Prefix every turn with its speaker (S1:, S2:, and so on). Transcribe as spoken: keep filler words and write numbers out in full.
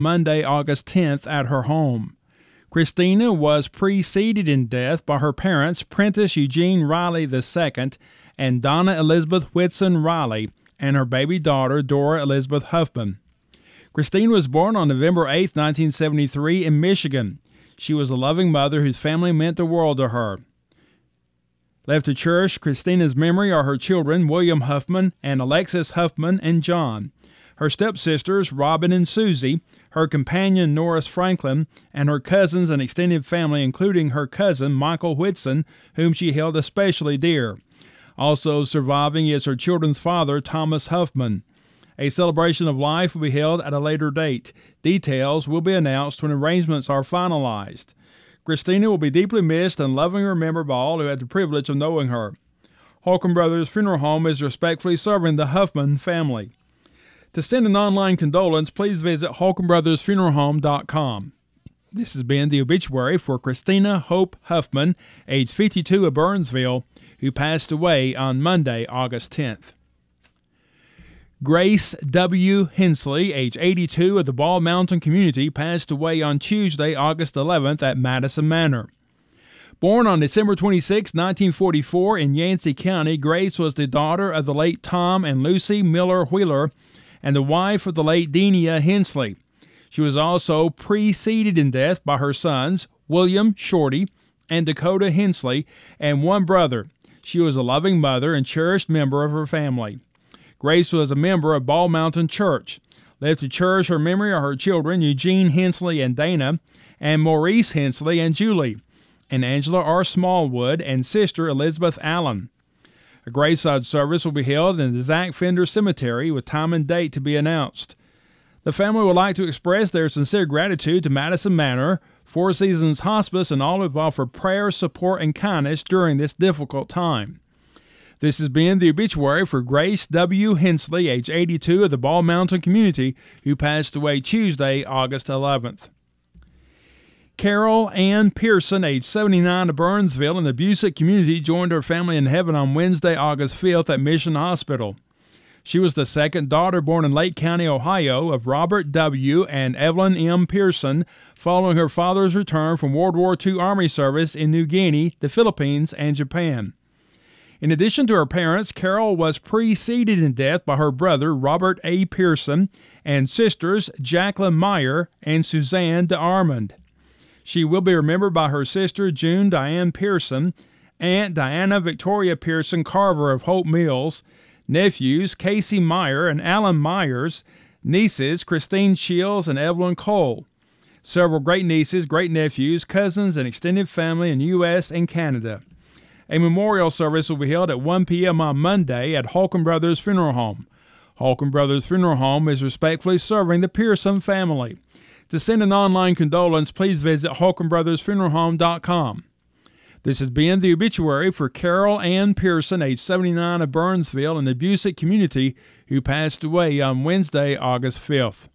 S1: Monday, August tenth, at her home. Christina was preceded in death by her parents, Prentice Eugene Riley the Second and Donna Elizabeth Whitson Riley, and her baby daughter, Dora Elizabeth Huffman. Christine was born on November eighth, nineteen seventy-three, in Michigan. She was a loving mother whose family meant the world to her. Left to cherish Christina's memory are her children, William Huffman and Alexis Huffman and John, her stepsisters, Robin and Susie, her companion, Norris Franklin, and her cousins and extended family, including her cousin, Michael Whitson, whom she held especially dear. Also surviving is her children's father, Thomas Huffman. A celebration of life will be held at a later date. Details will be announced when arrangements are finalized. Christina will be deeply missed and lovingly remembered by all who had the privilege of knowing her. Holcomb Brothers Funeral Home is respectfully serving the Huffman family. To send an online condolence, please visit holcomb brothers funeral home dot com. This has been the obituary for Christina Hope Huffman, age fifty-two, of Burnsville, who passed away on Monday, August tenth. Grace W. Hensley, age eighty-two, of the Ball Mountain community, passed away on Tuesday, August eleventh, at Madison Manor. Born on December twenty-sixth, nineteen forty-four, in Yancey County, Grace was the daughter of the late Tom and Lucy Miller Wheeler and the wife of the late Denia Hensley. She was also preceded in death by her sons, William Shorty and Dakota Hensley, and one brother. She was a loving mother and cherished member of her family. Grace was a member of Ball Mountain Church. Left to cherish her memory are her children, Eugene Hensley and Dana, and Maurice Hensley and Julie, and Angela R. Smallwood and sister Elizabeth Allen. A graveside service will be held in the Zach Fender Cemetery with time and date to be announced. The family would like to express their sincere gratitude to Madison Manor, Four Seasons Hospice, and all who have offered prayer, support, and kindness during this difficult time. This has been the obituary for Grace W. Hensley, age eighty-two, of the Ball Mountain community, who passed away Tuesday, August eleventh. Carol Ann Pearson, age seventy-nine, of Burnsville in the Busick community, joined her family in heaven on Wednesday, August fifth, at Mission Hospital. She was the second daughter born in Lake County, Ohio, of Robert W. and Evelyn M. Pearson, following her father's return from World War Two Army service in New Guinea, the Philippines, and Japan. In addition to her parents, Carol was preceded in death by her brother, Robert A. Pearson, and sisters, Jacqueline Meyer and Suzanne DeArmond. She will be remembered by her sister, June Diane Pearson, Aunt Diana Victoria Pearson Carver of Hope Mills, nephews, Casey Meyer and Alan Myers, nieces, Christine Shields and Evelyn Cole, several great-nieces, great-nephews, cousins, and extended family in the U S and Canada. A memorial service will be held at one p.m. on Monday at Holcomb Brothers Funeral Home. Holcomb Brothers Funeral Home is respectfully serving the Pearson family. To send an online condolence, please visit holcomb brothers funeral home dot com. This has been the obituary for Carol Ann Pearson, age seventy-nine, of Burnsville in the Busick community, who passed away on Wednesday, August fifth.